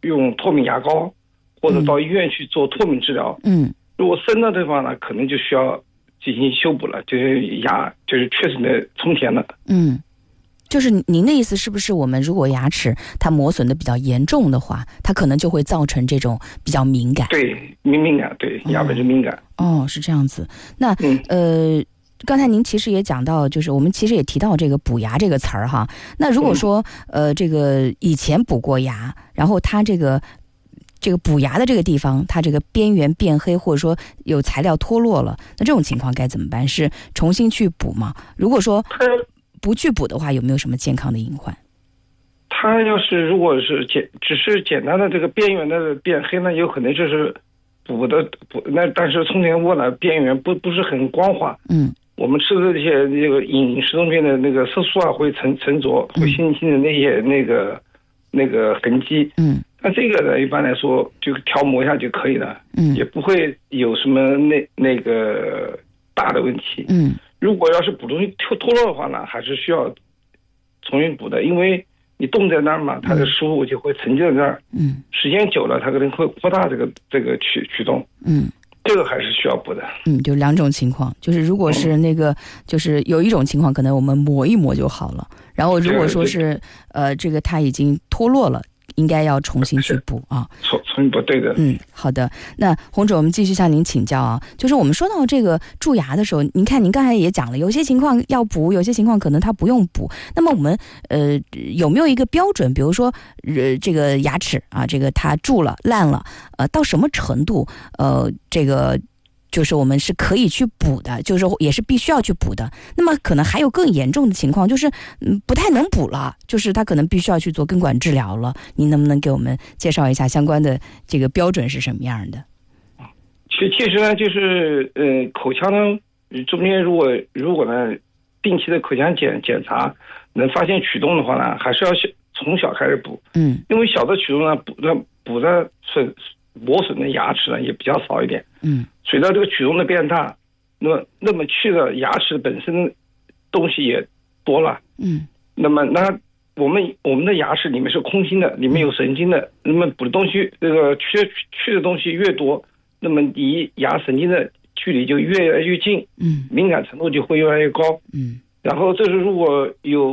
用脱敏牙膏，或者到医院去做脱敏治疗。如果深的地方呢，可能就需要进行修补了，就是牙就是确诊的充填了。 就是您的意思是不是我们如果牙齿它磨损的比较严重的话，它可能就会造成这种比较敏感？ 对，敏感，对，牙本身敏感。 是这样子。那刚才您其实也讲到，就是我们其实也提到这个补牙这个词儿哈。那如果说这个以前补过牙，然后它这个补牙的这个地方，它这个边缘变黑，或者说有材料脱落了，那这种情况该怎么办？是重新去补吗？如果说不去补的话，有没有什么健康的隐患？ 它要是如果是只是简单的这个边缘的变黑呢，有可能就是补那但是充填窝呢边缘不是很光滑。我们吃的这些那个饮食中间的那个色素啊会沉着，会形成的那些那个痕迹。那这个呢一般来说就调磨一下就可以了。也不会有什么那个大的问题。如果要是补东西脱落的话呢，还是需要重新补的，因为你冻在那儿嘛，它的食物就会沉积在那儿。时间久了，它可能会扩大这个曲动。这个还是需要补的。 就两种情况，就是如果是那个，就是有一种情况可能我们磨一磨就好了，然后如果说是这个它已经脱落了，应该要重新去补啊。 重新补，对的。 好的。那洪总，我们继续向您请教啊，就是我们说到这个蛀牙的时候，您看您刚才也讲了，有些情况要补，有些情况可能它不用补。那么我们有没有一个标准？比如说这个牙齿啊，这个它蛀了烂了，到什么程度这个就是我们是可以去补的，就是也是必须要去补的。那么可能还有更严重的情况，就是不太能补了，就是他可能必须要去做根管治疗了。您能不能给我们介绍一下相关的这个标准是什么样的？ 其实呢，就是口腔呢中间如果呢定期的口腔检查能发现龋洞的话呢，还是要从小开始补。因为小的龋洞呢补的磨损的牙齿呢也比较少一点。随着这个龋洞的变大，那么去的牙齿本身东西也多了。那么我们的牙齿里面是空心的，里面有神经的，那么补的东西这个去的东西越多，那么离牙神经的距离就越来越近。敏感程度就会越来越高。然后这是如果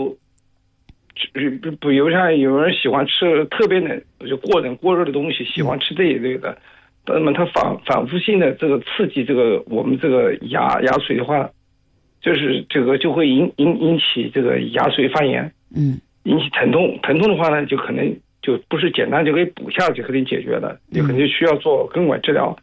比如像有人喜欢吃特别冷就过冷过热的东西，喜欢吃这一类的，那么它反复性的这个刺激我们这个牙髓的话，就是这个就会引起这个牙髓发炎。引起疼痛的话呢，就可能就不是简单就可以补下就可以解决了，有可能需要做根管治疗。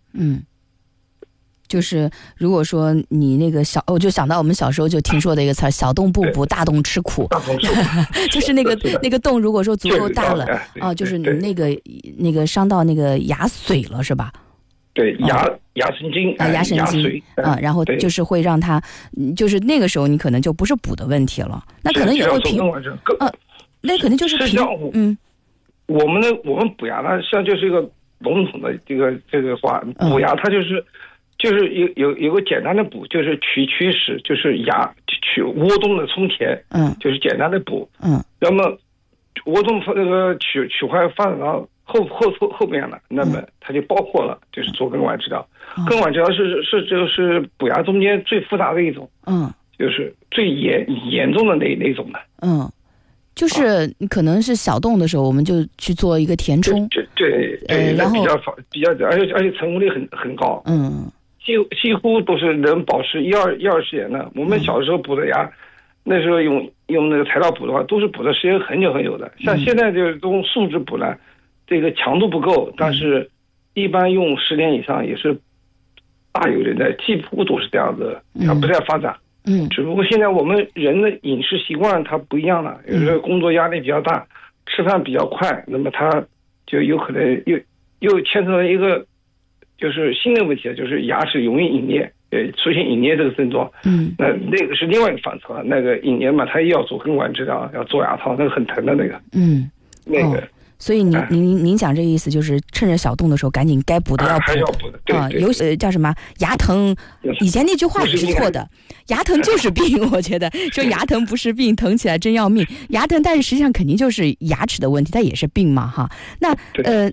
就是如果说你那个我就想到我们小时候就听说的一个词儿，小洞不补，大洞吃苦。就是那个洞如果说足够大了就是你那个伤到那个牙髓了，是吧？ 对，牙神经牙神经然后就是会让它，就是那个时候你可能就不是补的问题了，那可能也会那可能就是我们补牙呢，实际上就是一个笼统的这个话，补牙它就是有个简单的补，就是龋齿，就是取窝洞的充填。就是简单的补。那么窝洞这个龋块发展到后边了，那么它就包括了就是做根管治疗。根管治疗就是补牙中间最复杂的一种。就是最严重的那种的。 就是可能是小洞的时候，我们就去做一个填充。 对，然后比较，而且成功率很高。几乎都是能保持一二十年的。我们小时候补的牙，那时候用那个材料补的话，都是补的时间很久很久的。像现在这种树脂补呢，这个强度不够，但是一般用10年以上也是大有人在，几乎都是这样子，它不太发展。只不过现在我们人的饮食习惯它不一样了，有时候工作压力比较大，吃饭比较快，那么它就有可能又牵扯到一个就是新的问题，就是牙齿容易隐裂，出现隐裂这个症状。那个是另外一个范畴了。那个隐裂嘛，它要做根管治疗，要做牙套，那个很疼的那个。那个。 所以您讲这个意思就是趁着小洞的时候赶紧该补的要补。 还要补的。对。 叫什么牙疼？以前那句话也是错的，牙疼就是病。我觉得说牙疼不是病，疼起来真要命。牙疼，但是实际上肯定就是牙齿的问题，它也是病嘛哈。那